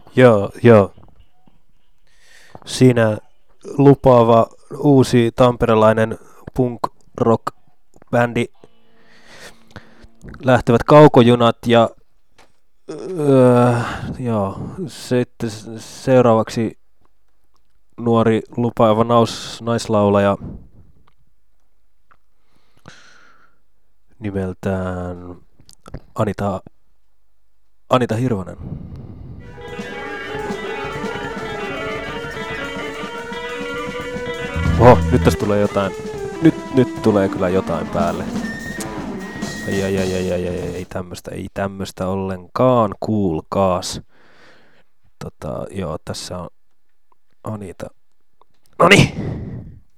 Joo, joo. Siinä lupaava uusi tamperelainen punk rock bändi lähtevät kaukojunat ja öö, joo, sitten seuraavaksi nuori lupaava naislaulaja nimeltään Anita, Anita Hirvonen. Oho, nyt tässä tulee jotain. Nyt tulee kyllä jotain päälle. Ei tämmöstä ollenkaan, kuulkaas. Joo, tässä on Anita. Noniin!